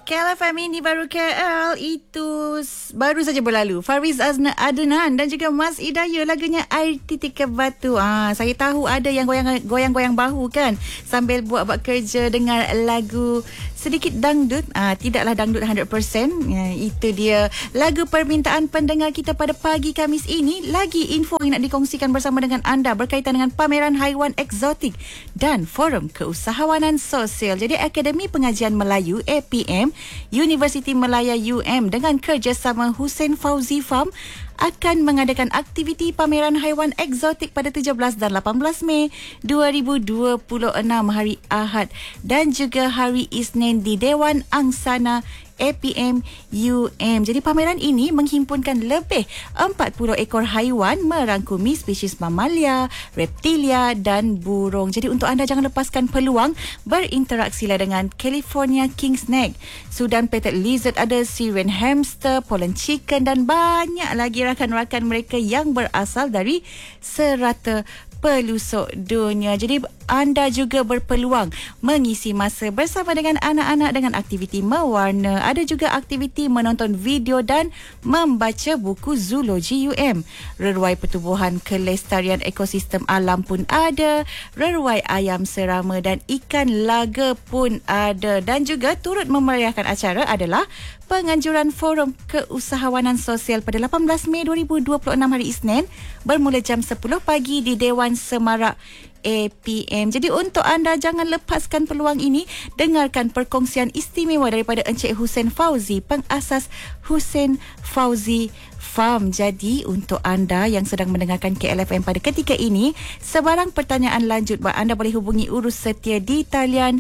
KLFM ini baru KL itu baru saja berlalu. Fariz Adnan dan juga Mas Hidayah lagunya Air Titik ke Batu. Saya tahu ada yang goyang-goyang bahu kan sambil buat kerja dengar lagu sedikit dangdut. Tidaklah dangdut 100%. Itu dia lagu permintaan pendengar kita pada pagi Khamis ini. Lagi info yang nak dikongsikan bersama dengan anda berkaitan dengan pameran haiwan eksotik dan forum keusahawanan sosial. Jadi Akademi Pengajian Melayu APM Universiti Malaya UM dengan kerjasama Hussein Fauzi Farm akan mengadakan aktiviti pameran haiwan eksotik pada 17 dan 18 Mei 2026 hari Ahad dan juga hari Isnin di Dewan Angsana APM UM. Jadi pameran ini menghimpunkan lebih 40 ekor haiwan merangkumi spesies mamalia, reptilia dan burung. Jadi untuk anda jangan lepaskan peluang berinteraksilah dengan California King Snake, Sudan Petet Lizard, ada Syrian Hamster, Poland Chicken dan banyak lagi rakan-rakan mereka yang berasal dari serata pelusuk dunia. Jadi anda juga berpeluang mengisi masa bersama dengan anak-anak dengan aktiviti mewarna. Ada juga aktiviti menonton video dan membaca buku Zoologi UM. Reruai pertubuhan kelestarian ekosistem alam pun ada. Reruai ayam serama dan ikan laga pun ada. Dan juga turut memeriahkan acara adalah penganjuran Forum Keusahawanan Sosial pada 18 Mei 2026 hari Isnin bermula jam 10 pagi di Dewan Semarak APM. Jadi untuk anda jangan lepaskan peluang ini. Dengarkan perkongsian istimewa daripada Encik Hussein Fauzi, pengasas Hussein Fauzi Farm. Jadi untuk anda yang sedang mendengarkan KLFM pada ketika ini, sebarang pertanyaan lanjut anda boleh hubungi urus setia di talian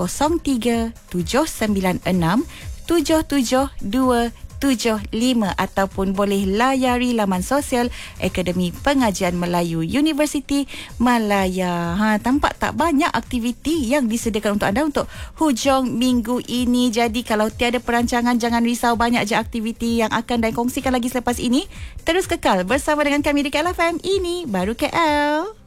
03796 77275 ataupun boleh layari laman sosial Akademi Pengajian Melayu Universiti Malaya. Tampak tak banyak aktiviti yang disediakan untuk anda untuk hujung minggu ini. Jadi kalau tiada perancangan, jangan risau, banyak je aktiviti yang akan saya kongsikan lagi selepas ini. Terus kekal bersama dengan kami di KLFM. Ini baru KL.